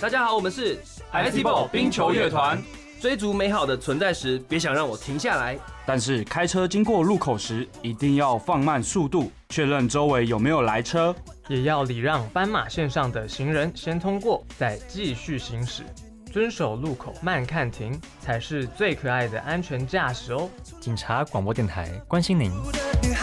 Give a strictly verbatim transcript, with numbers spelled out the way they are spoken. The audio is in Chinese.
大家好，我们是 Iceball 冰球乐团。 追逐美好的存在时，别想让我停下来。 但是开车经过路口时，一定要放慢速度，确认周围有没有来车， 也要礼让斑马线上的行人先通过，再继续行驶。遵守路口慢看停，才是最可爱的安全驾驶哦。 警察广播电台关心您。